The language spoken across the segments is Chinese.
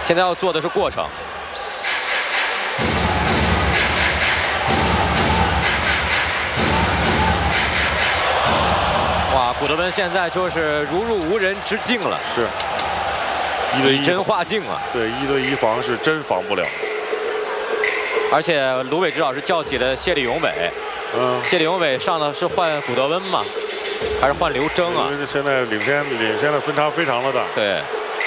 现在要做的是过程。哇，古德温现在就是如入无人之境了。 是，1对1 以真化境啊。 对，1对1防是真防不了。 而且卢伟指导是叫起了谢立永伟。谢立永伟上的是换古德温吗？还是换刘铮啊？ 因为现在领先的分差非常的大。 对。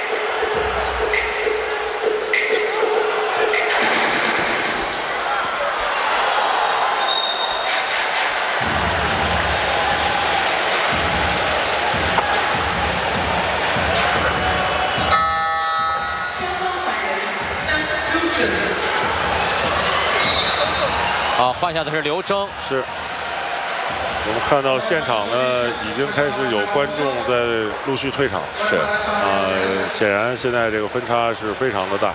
换下的是刘铮。是。 我们看到现场呢，已经开始有观众在陆续退场。 是。 显然现在这个分差是非常的大。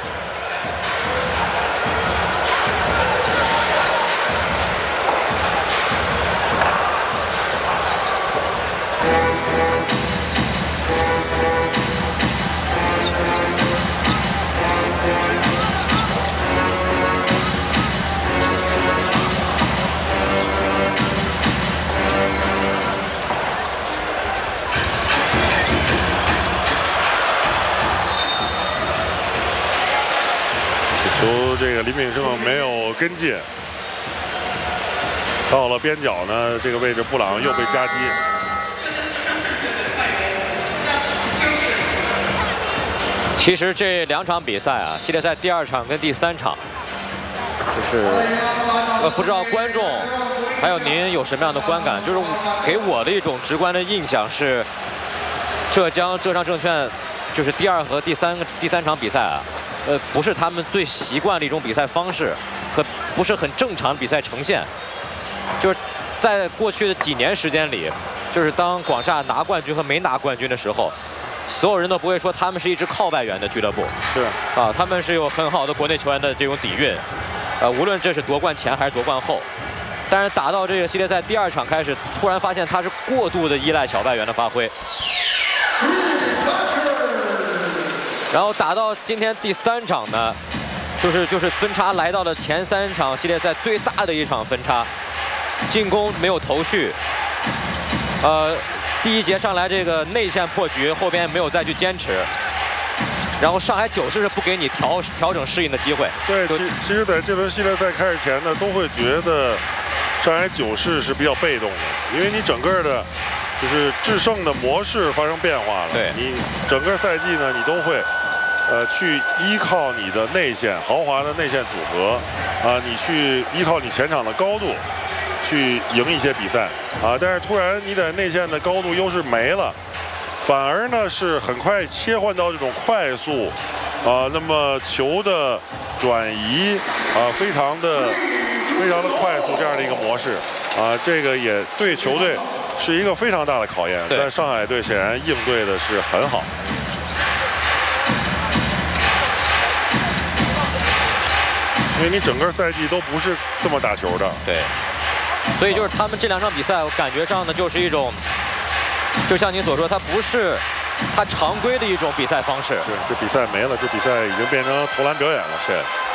这个林炳胜没有跟进，到了边角呢，这个位置布朗又被夹击。 其实这2场比赛啊，系列赛第2场跟第3场，就是不知道观众还有您有什么样的观感？就是给我的一种直观的印象是，浙江浙商证券就是第2和第三场比赛啊。不是他们最习惯的一种比赛方式，和不是很正常的比赛呈现。就是在过去的几年时间里，就是当广厦拿冠军和没拿冠军的时候，所有人都不会说他们是一支靠外援的俱乐部。 是啊，他们是有很好的国内球员的这种底蕴。无论这是夺冠前还是夺冠后，但是打到这个系列赛第2场开始，突然发现他是过度的依赖小外援的发挥。然后打到今天第3场呢，就是分差来到了前3场系列赛最大的一场分差，进攻没有头绪，第1节上来这个内线破局，后边没有再去坚持，然后上海九世是不给你调整适应的机会。 对，其实在这轮系列赛开始前呢，都会觉得上海九世是比较被动的，因为你整个的。就是制胜的模式发生变化了， 对， 你整个赛季呢，你都会，去依靠你的内线豪华的内线组合，你去依靠你前场的高度，去赢一些比赛，但是突然你在内线的高度优势没了，反而呢是很快切换到这种快速，那么球的转移，非常的快速这样的一个模式，这个也对球队。是一个非常大的考验，但上海队显然应对的是很好。因为你整个赛季都不是这么打球的。 对。所以就是他们这2场比赛，我感觉上呢就是一种，就像您所说，它不是他常规的一种比赛方式。 是，这比赛没了，这比赛已经变成投篮表演了。 是。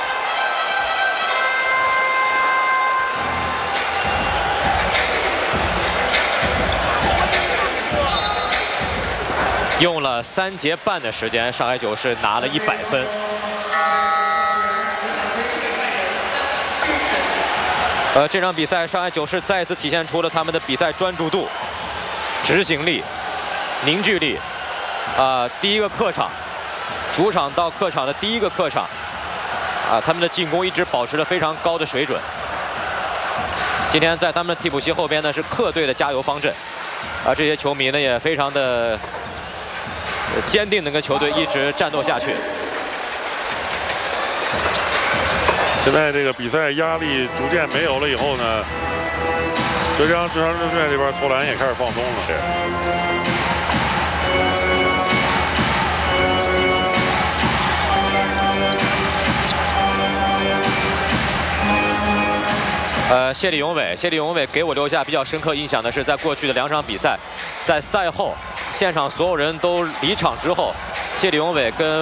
用了3节半的时间，上海九世拿了100分。这场比赛，上海九世再一次体现出了他们的比赛专注度、执行力、凝聚力。第1个客场，主场到客场的第1个客场，他们的进攻一直保持了非常高的水准。今天在他们的替补席后边呢是客队的加油方阵，这些球迷呢也非常的。坚定的跟球队一直战斗下去。 现在这个比赛压力逐渐没有了以后呢，浙江浙商证券这边投篮也开始放松了。 是。谢立永伟给我留下比较深刻印象的是，在过去的2场比赛，在赛后现场所有人都离场之后，谢立永伟跟